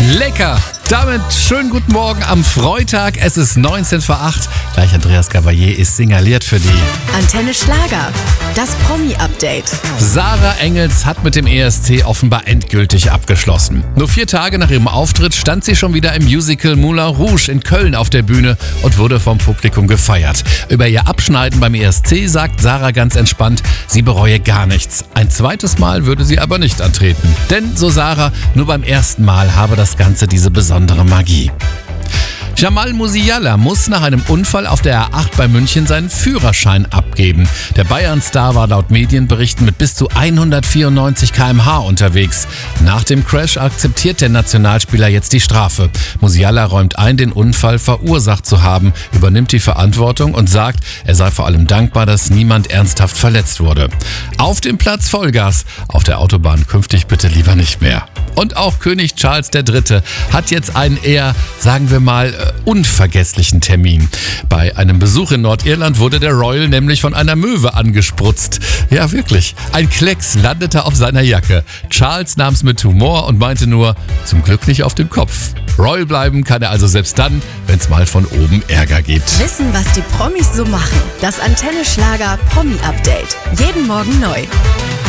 Lecker! Damit schönen guten Morgen am Freitag. Es ist 19 vor 8. Gleich Andreas Gabalier ist signaliert für die Antenne Schlager, das Promi-Update. Sarah Engels hat mit dem ESC offenbar endgültig abgeschlossen. Nur 4 Tage nach ihrem Auftritt stand sie schon wieder im Musical Moulin Rouge in Köln auf der Bühne und wurde vom Publikum gefeiert. Über ihr Abschneiden beim ESC sagt Sarah ganz entspannt, sie bereue gar nichts. Ein zweites Mal würde sie aber nicht antreten. Denn, so Sarah, nur beim ersten Mal habe das Ganze diese besondere Magie. Jamal Musiala muss nach einem Unfall auf der A8 bei München seinen Führerschein abgeben. Der Bayern-Star war laut Medienberichten mit bis zu 194 km/h unterwegs. Nach dem Crash akzeptiert der Nationalspieler jetzt die Strafe. Musiala räumt ein, den Unfall verursacht zu haben, übernimmt die Verantwortung und sagt, er sei vor allem dankbar, dass niemand ernsthaft verletzt wurde. Auf dem Platz Vollgas, auf der Autobahn künftig bitte lieber nicht mehr. Und auch König Charles III. Hat jetzt einen eher, sagen wir mal, unvergesslichen Termin. Bei einem Besuch in Nordirland wurde der Royal nämlich von einer Möwe angesprutzt. Ja, wirklich. Ein Klecks landete auf seiner Jacke. Charles nahm es mit Humor und meinte nur, zum Glück nicht auf dem Kopf. Royal bleiben kann er also selbst dann, wenn es mal von oben Ärger gibt. Wissen, was die Promis so machen. Das Antenne Schlager Promi-Update. Jeden Morgen neu.